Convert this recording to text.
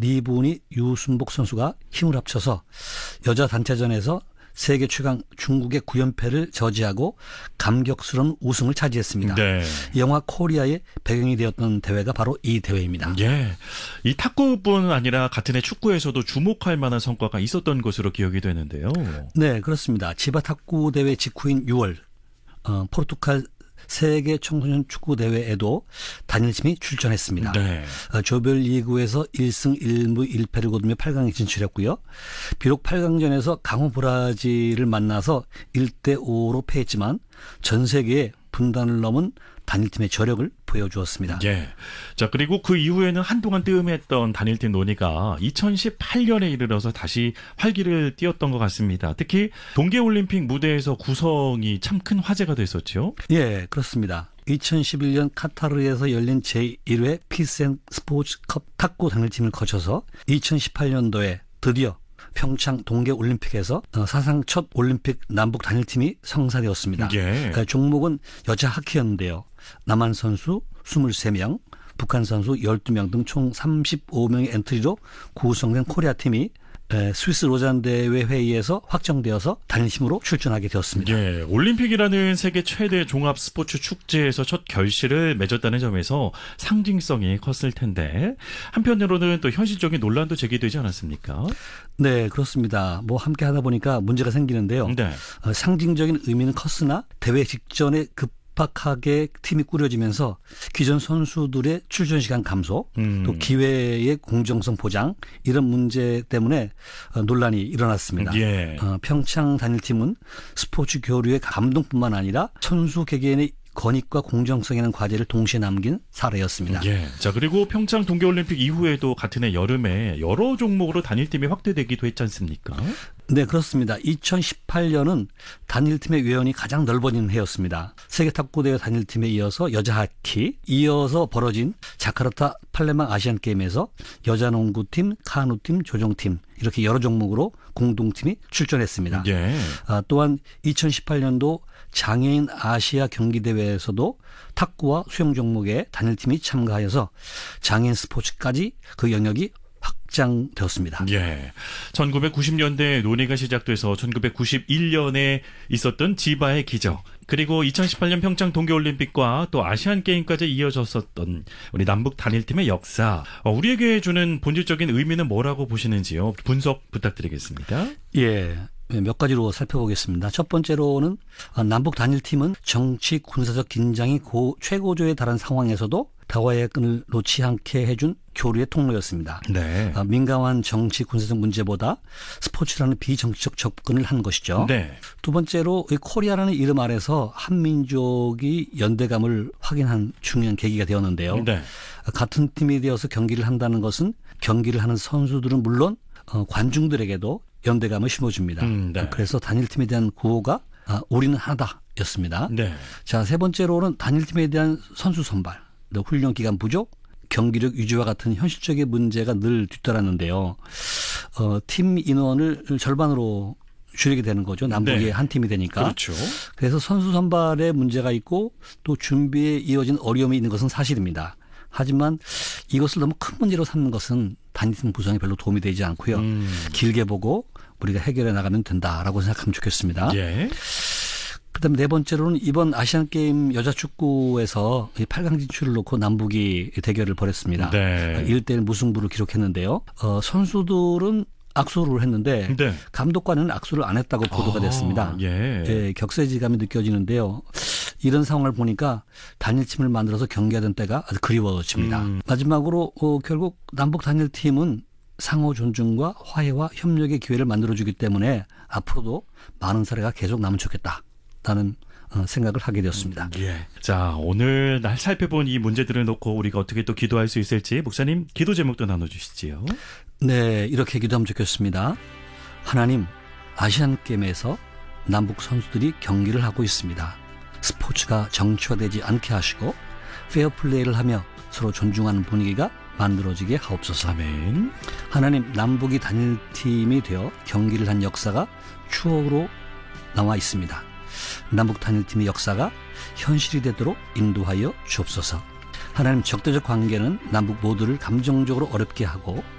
리분이 유순복 선수가 힘을 합쳐서 여자 단체전에서 세계 최강 중국의 9연패를 저지하고 감격스러운 우승을 차지했습니다. 네. 영화 코리아의 배경이 되었던 대회가 바로 이 대회입니다. 예. 이 탁구뿐 아니라 같은 해 축구에서도 주목할 만한 성과가 있었던 것으로 기억이 되는데요. 네, 그렇습니다. 지바 탁구 대회 직후인 6월 포르투갈 세계 청소년 축구 대회에도 단일팀이 출전했습니다. 네. 조별리그에서 1승 1무 1패를 거두며 8강에 진출했고요. 비록 8강전에서 강호 브라질을 만나서 1대5로 패했지만 전 세계에 분단을 넘은 단일팀의 저력을 보여주었습니다. 예. 자, 그리고 그 이후에는 한동안 뜸했던 단일팀 논의가 2018년에 이르러서 다시 활기를 띠었던 것 같습니다. 특히 동계올림픽 무대에서 구성이 참 큰 화제가 됐었죠. 예, 그렇습니다. 2011년 카타르에서 열린 제1회 피스앤 스포츠컵 탁구 단일팀을 거쳐서 2018년도에 드디어 평창 동계올림픽에서 사상 첫 올림픽 남북 단일팀이 성사되었습니다. 예. 종목은 여자 하키였는데요. 남한 선수 23명, 북한 선수 12명 등 총 35명의 엔트리로 구성된 코리아팀이 스위스 로잔 대회 회의에서 확정되어서 단일팀으로 출전하게 되었습니다. 예, 올림픽이라는 세계 최대 종합 스포츠 축제에서 첫 결실을 맺었다는 점에서 상징성이 컸을 텐데 한편으로는 또 현실적인 논란도 제기되지 않았습니까? 네, 그렇습니다. 함께 하다 보니까 문제가 생기는데요. 네. 상징적인 의미는 컸으나 대회 직전에 급박하게 팀이 꾸려지면서 기존 선수들의 출전 시간 감소, 또 기회의 공정성 보장 이런 문제 때문에 논란이 일어났습니다. 예. 평창 단일팀은 스포츠 교류의 감동뿐만 아니라 선수 개개인의 권익과 공정성이라는 과제를 동시에 남긴 사례였습니다. 예. 자, 그리고 평창 동계올림픽 이후에도 같은 해 여름에 여러 종목으로 단일팀이 확대되기도 했지 않습니까? 네, 그렇습니다. 2018년은 단일팀의 외연이 가장 넓어진 해였습니다. 세계 탁구대회 단일팀에 이어서 여자 하키, 이어서 벌어진 자카르타 팔레망 아시안게임에서 여자 농구팀, 카누팀, 조정팀 이렇게 여러 종목으로 공동팀이 출전했습니다. 예. 또한 2018년도 장애인 아시아 경기대회에서도 탁구와 수영 종목에 단일팀이 참가하여서 장애인 스포츠까지 그 영역이 확장되었습니다. 예. 1990년대 논의가 시작돼서 1991년에 있었던 지바의 기적, 그리고 2018년 평창 동계올림픽과 또 아시안게임까지 이어졌었던 우리 남북 단일팀의 역사, 우리에게 주는 본질적인 의미는 뭐라고 보시는지요? 분석 부탁드리겠습니다. 예. 몇 가지로 살펴보겠습니다. 첫 번째로는 남북 단일팀은 정치 군사적 긴장이 최고조에 달한 상황에서도 대화의 끈을 놓지 않게 해준 교류의 통로였습니다. 네. 민감한 정치 군사적 문제보다 스포츠라는 비정치적 접근을 한 것이죠. 네. 두 번째로 이 코리아라는 이름 아래서 한민족이 연대감을 확인한 중요한 계기가 되었는데요. 네. 같은 팀이 되어서 경기를 한다는 것은 경기를 하는 선수들은 물론 관중들에게도 연대감을 심어줍니다. 네. 그래서 단일팀에 대한 구호가 우리는 하나다였습니다. 네. 자, 세 번째로는 단일팀에 대한 선수 선발, 훈련 기간 부족, 경기력 유지와 같은 현실적인 문제가 늘 뒤따랐는데요. 팀 인원을 절반으로 줄이게 되는 거죠. 남북이 네. 한 팀이 되니까. 그렇죠. 그래서 선수 선발에 문제가 있고 또 준비에 이어진 어려움이 있는 것은 사실입니다. 하지만 이것을 너무 큰 문제로 삼는 것은 단일팀 구성에 별로 도움이 되지 않고요. 길게 보고 우리가 해결해 나가면 된다라고 생각하면 좋겠습니다. 예. 그다음에 네 번째로는 이번 아시안게임 여자축구에서 8강 진출을 놓고 남북이 대결을 벌였습니다. 네. 1대1 무승부를 기록했는데요. 선수들은 악수를 했는데 네. 감독관은 악수를 안 했다고 보도가 됐습니다. 예. 예, 격세지감이 느껴지는데요. 이런 상황을 보니까 단일팀을 만들어서 경기하던 때가 아주 그리워집니다. 마지막으로 결국 남북 단일팀은 상호 존중과 화해와 협력의 기회를 만들어주기 때문에 앞으로도 많은 사례가 계속 나면 좋겠다라는 생각을 하게 되었습니다. 예. 자, 오늘 날 살펴본 이 문제들을 놓고 우리가 어떻게 또 기도할 수 있을지 목사님 기도 제목도 나눠주시지요. 네, 이렇게 기도하면 좋겠습니다. 하나님, 아시안게임에서 남북 선수들이 경기를 하고 있습니다. 스포츠가 정치화되지 않게 하시고 페어플레이를 하며 서로 존중하는 분위기가 만들어지게 하옵소서. 아멘. 하나님, 남북이 단일팀이 되어 경기를 한 역사가 추억으로 나와 있습니다. 남북 단일팀의 역사가 현실이 되도록 인도하여 주옵소서. 하나님, 적대적 관계는 남북 모두를 감정적으로 어렵게 하고